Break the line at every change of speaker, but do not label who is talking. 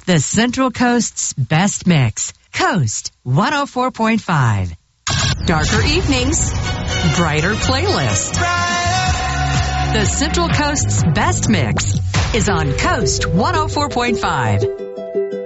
The Central Coast's best mix. Coast 104.5. Darker evenings, brighter playlist. The Central Coast's best mix is on Coast 104.5.